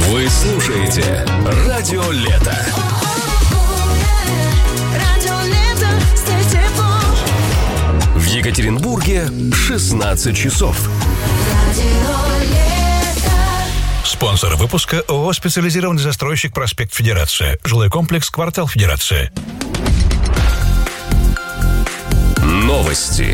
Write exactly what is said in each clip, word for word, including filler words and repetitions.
Вы слушаете Радио Лето. В Екатеринбурге шестнадцать часов. Спонсор выпуска ООО «Специализированный застройщик Проспект Федерация». Жилой комплекс «Квартал Федерация». Новости.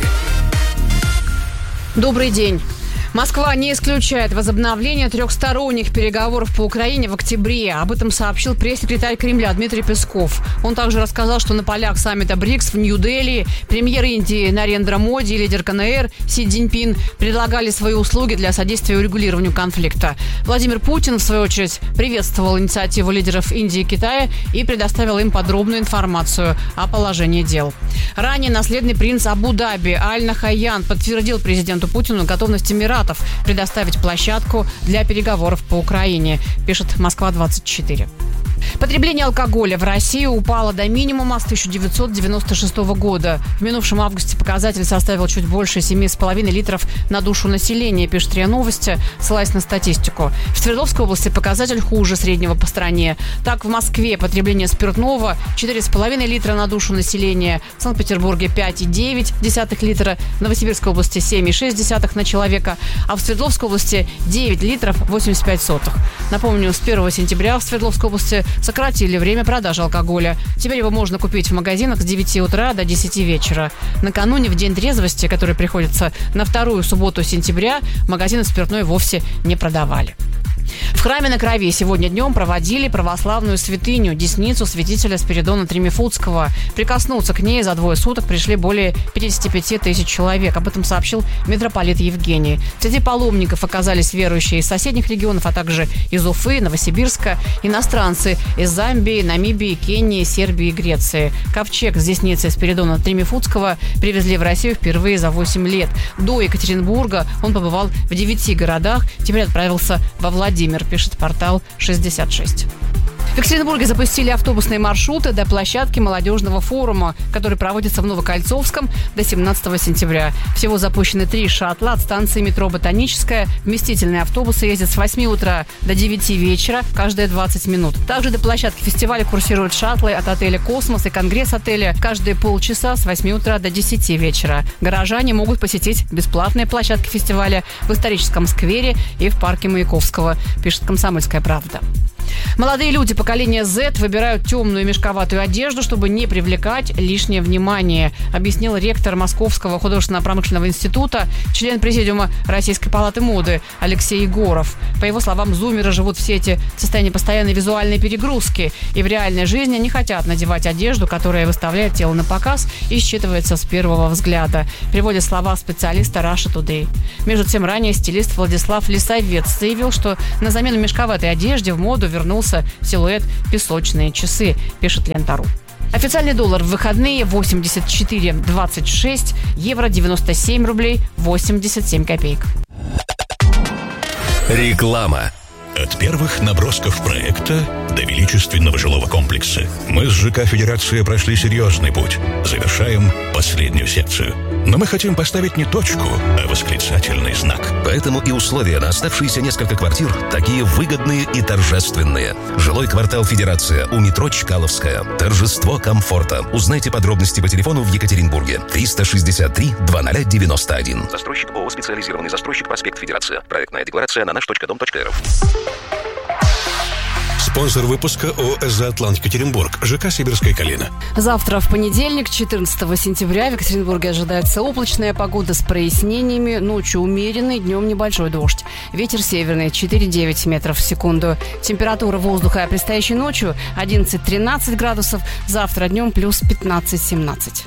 Добрый день. Москва не исключает возобновление трехсторонних переговоров по Украине в октябре. Об этом сообщил пресс-секретарь Кремля Дмитрий Песков. Он также рассказал, что на полях саммита БРИКС в Нью-Дели премьер Индии Нарендра Моди и лидер КНР Си Цзиньпин предлагали свои услуги для содействия урегулированию конфликта. Владимир Путин, в свою очередь, приветствовал инициативу лидеров Индии и Китая и предоставил им подробную информацию о положении дел. Ранее наследный принц Абу-Даби Аль-Нахаян подтвердил президенту Путину готовность Эмиратов предоставить площадку для переговоров по Украине, пишет Москва двадцать четыре. Потребление алкоголя в России упало до минимума с тысяча девятьсот девяносто шестого года. В минувшем августе показатель составил чуть больше семи с половиной литров на душу населения, пишет РИА Новости, ссылаясь на статистику. В Свердловской области показатель хуже среднего по стране. Так, в Москве потребление спиртного четыре с половиной литра на душу населения, в Санкт-Петербурге пять и девять десятых литра, в Новосибирской области семь и шесть десятых на человека, а в Свердловской области девять литров восемьдесят пять сотых. Напомню, с первого сентября в Свердловской области сократили время продажи алкоголя. Теперь его можно купить в магазинах с девяти утра до десяти вечера. Накануне, в День трезвости, который приходится на вторую субботу сентября, магазины спиртное вовсе не продавали. В храме на Крови сегодня днем проводили православную святыню, десницу святителя Спиридона Тремифудского. Прикоснуться к ней за двое суток пришли более пятьдесят пять тысяч человек. Об этом сообщил митрополит Евгений. Среди паломников оказались верующие из соседних регионов, а также из Уфы, Новосибирска, иностранцы из Замбии, Намибии, Кении, Сербии и Греции. Ковчег с десницей Спиридона Тремифудского привезли в Россию впервые за восемь лет. До Екатеринбурга он побывал в девяти городах, теперь отправился во Владимир, пишет портал шестьдесят шесть. В Екатеринбурге запустили автобусные маршруты до площадки молодежного форума, который проводится в Новокольцовском до семнадцатого сентября. Всего запущены три шаттла от станции метро «Ботаническая». Вместительные автобусы ездят с восьми утра до девяти вечера, каждые двадцать минут. Также до площадки фестиваля курсируют шаттлы от отеля «Космос» и «Конгресс-отеля» каждые полчаса с восьми утра до десяти вечера. Горожане могут посетить бесплатные площадки фестиваля в историческом сквере и в парке Маяковского, пишет «Комсомольская правда». Молодые люди поколения Z выбирают темную мешковатую одежду, чтобы не привлекать лишнее внимание, объяснил ректор Московского художественно-промышленного института, член президиума Российской палаты моды Алексей Егоров. По его словам, зумеры живут в сети в состоянии постоянной визуальной перегрузки и в реальной жизни не хотят надевать одежду, которая выставляет тело на показ и считывается с первого взгляда, приводит слова специалиста Russia Today. Между тем, ранее стилист Владислав Лисовец заявил, что на замену мешковатой одежде в моду вернулся силуэт «Песочные часы», пишет Лента.ру. Официальный доллар в выходные восемьдесят четыре двадцать шесть, евро девяносто семь рублей восемьдесят семь копеек. Реклама. От первых набросков проекта до величественного жилого комплекса мы с ЖК «Федерация» прошли серьезный путь. Завершаем последнюю секцию. Но мы хотим поставить не точку, а восклицательный знак. Поэтому и условия на оставшиеся несколько квартир такие выгодные и торжественные. Жилой квартал «Федерация» у метро Чкаловская. Торжество комфорта. Узнайте подробности по телефону в Екатеринбурге. триста шестьдесят три двадцать девяносто один. Застройщик ООО «Специализированный застройщик Проспект Федерация». Проектная декларация на наш точка дом точка эр эф. Спонсор выпуска ООО «Эзоатлант Екатеринбург», ЖК «Сибирская Калина». Завтра, в понедельник, четырнадцатого сентября, в Екатеринбурге ожидается облачная погода с прояснениями. Ночью умеренный, днем небольшой дождь. Ветер северный четыре девять метров в секунду. Температура воздуха предстоящей ночью одиннадцать-тринадцать градусов. Завтра днем плюс пятнадцать-семнадцать.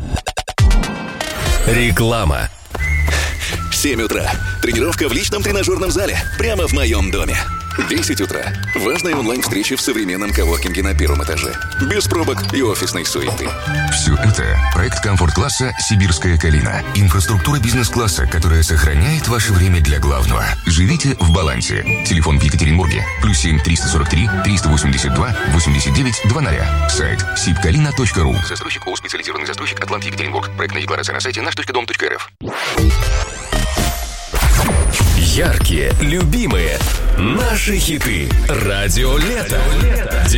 Реклама. семь утра. Тренировка в личном тренажерном зале. Прямо в моем доме. десять утра. Важная онлайн-встреча в современном коворкинге на первом этаже. Без пробок и офисной суеты. Все это проект комфорт-класса «Сибирская Калина». Инфраструктура бизнес-класса, которая сохраняет ваше время для главного. Живите в балансе. Телефон в Екатеринбурге. Плюс семь триста сорок три триста восемьдесят два восемьдесят девять двадцать. Сайт сибкалина точка ру. Застройщик ООО «Специализированный застройщик Атлант Екатеринбург». Проектная декларация на сайте наш точка дом точка эр эф. Яркие, любимые, Наши хиты. Радио Лето.